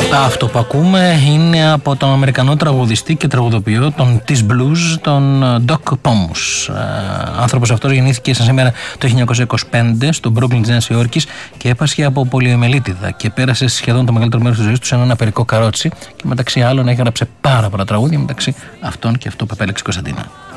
Αυτό που ακούμε είναι από τον Αμερικανό τραγουδιστή και τραγουδοποιό της blues, τον Doc Pomus. Άνθρωπος αυτός γεννήθηκε σαν σήμερα το 1925 στο Brooklyn της Νέας Υόρκης και έπασχε από πολιομιελίτιδα και πέρασε σχεδόν το μεγαλύτερο μέρος της ζωής του σε ένα περικό καρότσι και μεταξύ άλλων έγραψε πάρα πολλά τραγούδια, μεταξύ αυτών και αυτό που επέλεξε η Κωνσταντίνα.